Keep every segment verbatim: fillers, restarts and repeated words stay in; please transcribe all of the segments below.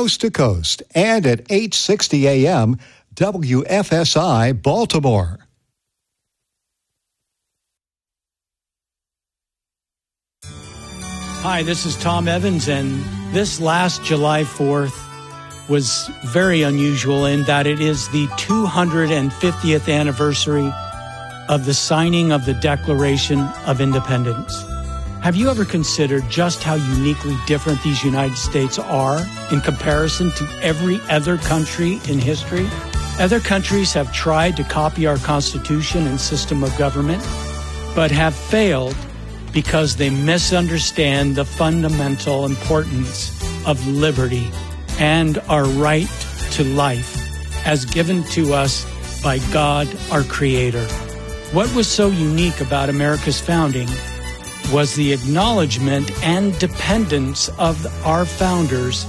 coast to coast, and at eight sixty A M, W F S I Baltimore. Hi, this is Tom Evans, and this last July fourth was very unusual in that it is the two hundred fiftieth anniversary of the signing of the Declaration of Independence. Have you ever considered just how uniquely different these United States are in comparison to every other country in history? Other countries have tried to copy our Constitution and system of government, but have failed because they misunderstand the fundamental importance of liberty and our right to life as given to us by God, our Creator. What was so unique about America's founding was the acknowledgement and dependence of our founders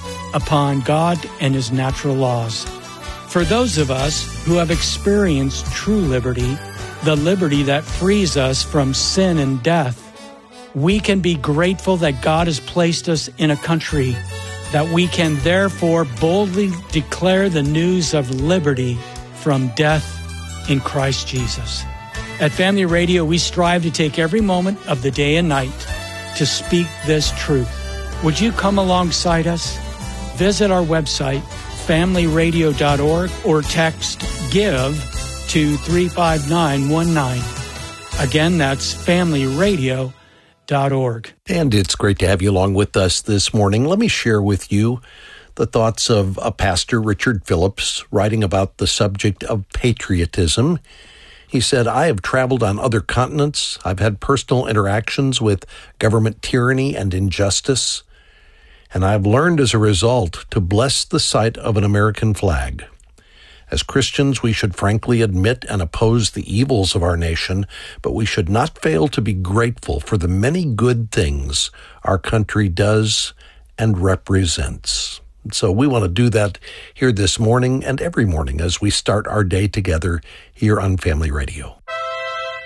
upon God and His natural laws. For those of us who have experienced true liberty, the liberty that frees us from sin and death, we can be grateful that God has placed us in a country that we can therefore boldly declare the news of liberty from death in Christ Jesus. At Family Radio, we strive to take every moment of the day and night to speak this truth. Would you come alongside us? Visit our website, family radio dot org, or text GIVE to three five nine one nine. Again, that's family radio dot org. And it's great to have you along with us this morning. Let me share with you the thoughts of a pastor, Richard Phillips, writing about the subject of patriotism. He said, I have traveled on other continents. I've had personal interactions with government tyranny and injustice, and I've learned as a result to bless the sight of an American flag. As Christians, we should frankly admit and oppose the evils of our nation, but we should not fail to be grateful for the many good things our country does and represents. So we want to do that here this morning and every morning as we start our day together here on Family Radio.